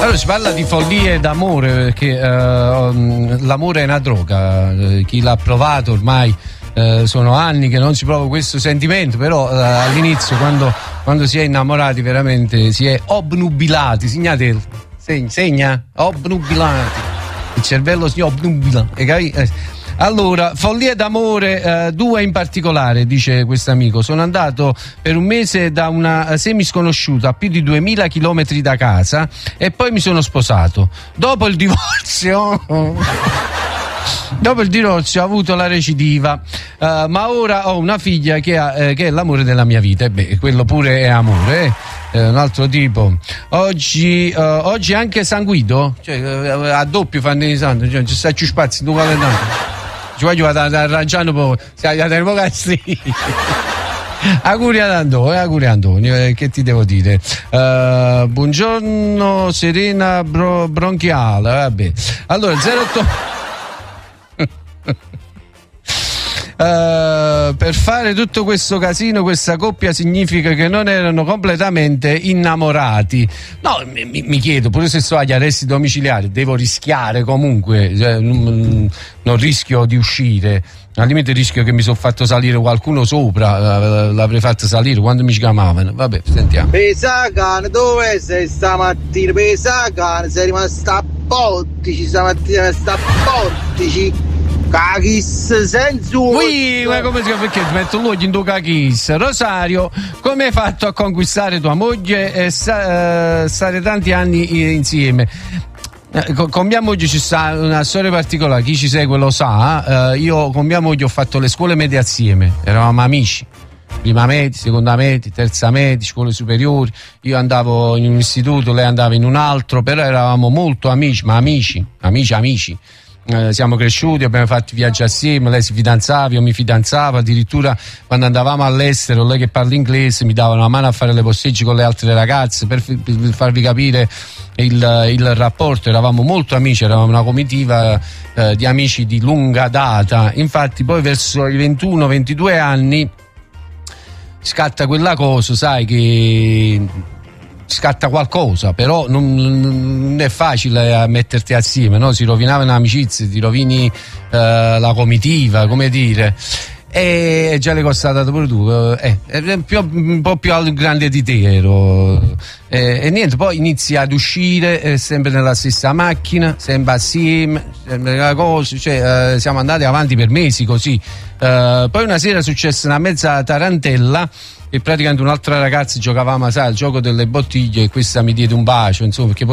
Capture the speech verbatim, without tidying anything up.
Allora si parla di follie d'amore perché uh, l'amore è una droga, chi l'ha provato ormai uh, sono anni che non si prova questo sentimento, però uh, all'inizio quando, quando si è innamorati veramente si è obnubilati, segnate, segna, segna, obnubilati, il cervello si obnubila, hai capito? Allora, follie d'amore, eh, due in particolare, dice questo amico. Sono andato per un mese da una semisconosciuta a più di duemila chilometri da casa e poi mi sono sposato. Dopo il divorzio... Dopo il divorzio ho avuto la recidiva, uh, ma ora ho una figlia che, ha, eh, che è l'amore della mia vita. E beh, quello pure è amore, eh? Eh, un altro tipo. Oggi, uh, oggi anche San Guido, cioè uh, a doppio fanno i santi, cioè, ci sta più spazio in due calendario. Ci voglio arrangiare un po', stai a po' castri. Auguri ad Antonio, eh, auguri Antonio, eh, che ti devo dire? Uh, buongiorno Serena bro, bronchiale, vabbè. Allora, zero otto Uh, per fare tutto questo casino, questa coppia significa che non erano completamente innamorati. No, mi, mi chiedo, pure se sto agli arresti domiciliari, devo rischiare comunque, cioè, non, non rischio di uscire, al limite rischio che mi sono fatto salire qualcuno sopra, l'avrei fatto salire quando mi chiamavano. Vabbè, sentiamo. Pesacan, dove sei stamattina? Pesacan, sei rimasta a Portici stamattina, sta a Portici. Cachis senza Ui, ma come si chiama? Perché ti metto l'occhio in tu cachis? Rosario, come hai fatto a conquistare tua moglie e sta, uh, stare tanti anni insieme? Con, con mia moglie ci sta una storia particolare, chi ci segue lo sa. Uh, io con mia moglie ho fatto le scuole medie assieme, eravamo amici. Prima media, seconda media, terza media, scuole superiori. Io andavo in un istituto, lei andava in un altro, però eravamo molto amici, ma amici, amici, amici. Eh, siamo cresciuti, abbiamo fatto viaggi assieme, lei si fidanzava, io mi fidanzavo, addirittura quando andavamo all'estero lei che parla inglese mi dava una mano a fare le posteggi con le altre ragazze per, per farvi capire il, il rapporto. Eravamo molto amici, eravamo una comitiva eh, di amici di lunga data. Infatti poi verso i ventuno ventidue anni scatta quella cosa, sai, che scatta qualcosa, però non, non è facile metterti assieme, no? Si rovinava un'amicizia, ti rovini eh, la comitiva, come dire, e già le costata pure tu, eh, è più, un po' più grande di te ero, eh, e niente, poi inizi ad uscire eh, sempre nella stessa macchina, sempre assieme, sempre la cosa, cioè, eh, siamo andati avanti per mesi così. Eh, poi una sera è successa una mezza tarantella e praticamente un'altra ragazza giocavamo, sai, al gioco delle bottiglie, e questa mi diede un bacio, insomma, perché